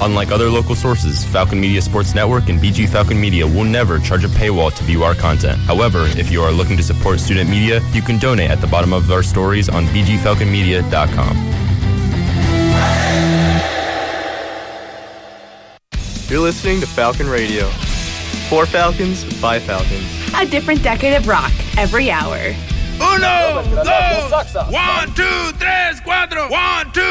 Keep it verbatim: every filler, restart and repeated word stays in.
Unlike other local sources, Falcon Media Sports Network and B G Falcon Media will never charge a paywall to view our content. However, if you are looking to support student media, you can donate at the bottom of our stories on b g falcon media dot com. You're listening to Falcon Radio. For Falcons, by Falcons. A different decade of rock every hour. Uno, dos, one, two, tres, cuatro, one, two,